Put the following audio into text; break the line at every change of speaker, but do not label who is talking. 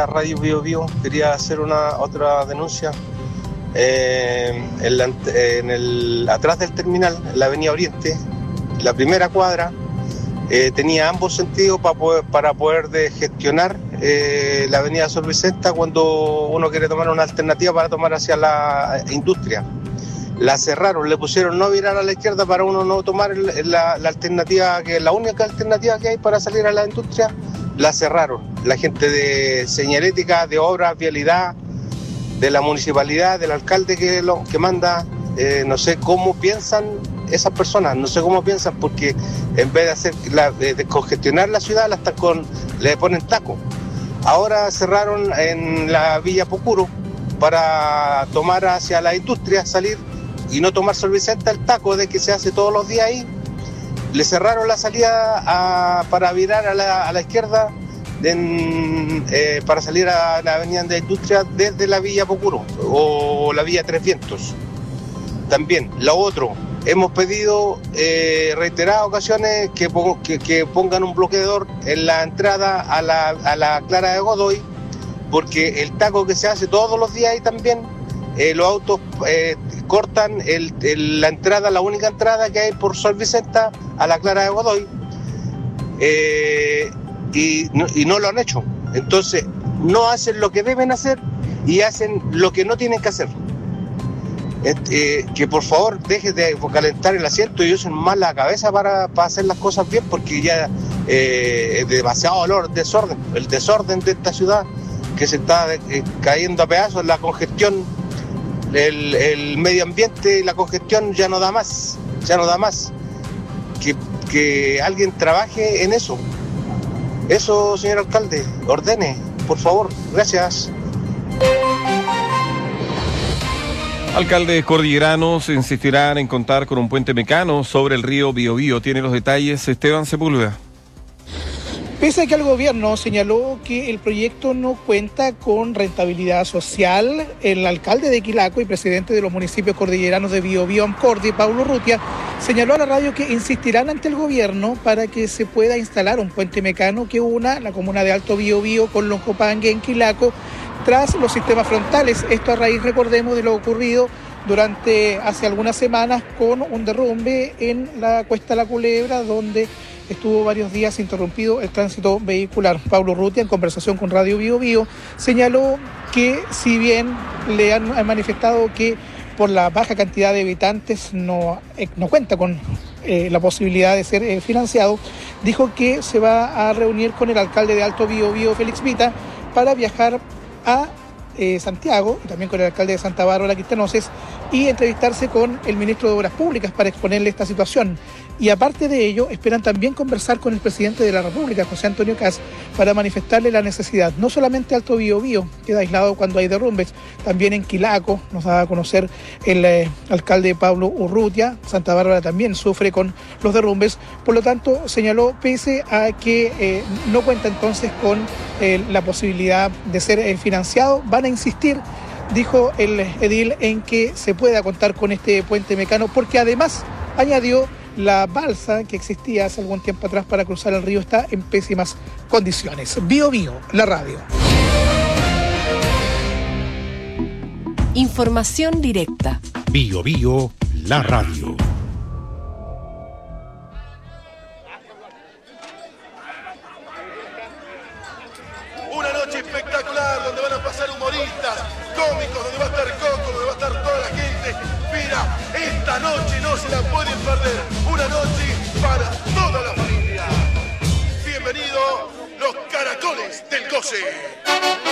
a Radio Bio Bio. Quería hacer otra denuncia. Atrás del terminal, en la avenida Oriente, la primera cuadra, tenía ambos sentidos para poder gestionar la avenida Sor Vicenta cuando uno quiere tomar una alternativa para tomar hacia la industria. La cerraron, le pusieron no virar a la izquierda para uno no tomar la alternativa, que es la única alternativa que hay para salir a la industria. La cerraron. La gente de señalética, de obras, vialidad, de la municipalidad, del alcalde que manda, no sé cómo piensan esas personas, no sé cómo piensan, porque en vez de descongestionar la ciudad, le ponen taco. Ahora cerraron en la Villa Pucuro para tomar hacia la industria, salir y no tomar Sor Vicenta, el taco de que se hace todos los días ahí. Le cerraron la salida para virar a la izquierda para salir a la avenida de la industria desde la Villa Pucuro o la Villa Tres Vientos. También, lo otro, hemos pedido reiteradas ocasiones que pongan un bloqueador en la entrada a la Clara de Godoy, porque el taco que se hace todos los días ahí también, los autos cortan la entrada, la única entrada que hay por Sor Vicenta a la Clara de Godoy, y no lo han hecho. Entonces, no hacen lo que deben hacer y hacen lo que no tienen que hacer. Que por favor dejen de calentar el asiento y usen más la cabeza para hacer las cosas bien, porque ya es demasiado dolor, el desorden de esta ciudad que se está cayendo a pedazos, la congestión, el medio ambiente y la congestión ya no da más. Que alguien trabaje en eso. Eso, señor alcalde, ordene, por favor. Gracias.
Alcaldes cordilleranos insistirán en contar con un puente mecano sobre el río Biobío. Tiene los detalles Esteban Sepúlveda.
Pese a que el gobierno señaló que el proyecto no cuenta con rentabilidad social, el alcalde de Quilaco y presidente de los municipios cordilleranos de Biobío, Amcordi, Paulo Urrutia, señaló a la radio que insistirán ante el gobierno para que se pueda instalar un puente mecano que una la comuna de Alto Biobío con Loncopangue en Quilaco tras los sistemas frontales. Esto a raíz, recordemos, de lo ocurrido hace algunas semanas con un derrumbe en la Cuesta La Culebra, donde estuvo varios días interrumpido el tránsito vehicular. Paulo Urrutia, en conversación con Radio Bio Bio, señaló que si bien le han manifestado que por la baja cantidad de habitantes no cuenta con la posibilidad de ser financiado, dijo que se va a reunir con el alcalde de Alto Biobío, Félix Vita, para viajar a Santiago y también con el alcalde de Santa Bárbara, Quistenosis, y entrevistarse con el ministro de Obras Públicas para exponerle esta situación. Y aparte de ello, esperan también conversar con el presidente de la República, José Antonio Kast, para manifestarle la necesidad. No solamente Alto Biobío queda aislado cuando hay derrumbes, también en Quilaco, nos da a conocer el alcalde Paulo Urrutia, Santa Bárbara también sufre con los derrumbes. Por lo tanto, señaló, pese a que no cuenta entonces con la posibilidad de ser financiado, van a insistir, dijo el edil, en que se pueda contar con este puente mecano, porque además, añadió, la balsa que existía hace algún tiempo atrás para cruzar el río está en pésimas condiciones. Bio Bio, la radio.
Información directa.
Bio Bio, la radio.
Una noche espectacular donde van a pasar humoristas, cómicos, donde va a estar Coco, donde va a estar toda la gente. Mira, esta noche no se la pueden perder. Una noche para toda la familia. Bienvenido, los caracoles del Coce.